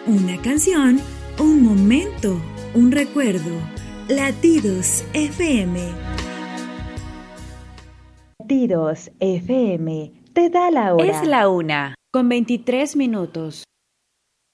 Una canción, un momento, un recuerdo. Latidos FM. Latidos FM te da la hora. Es la 1:23.